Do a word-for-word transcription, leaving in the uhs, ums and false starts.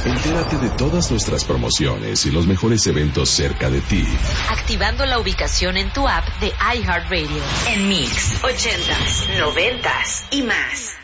Entérate de todas nuestras promociones y los mejores eventos cerca de ti. Activando la ubicación en tu app de iHeartRadio. En Mix, ochentas, noventas y más.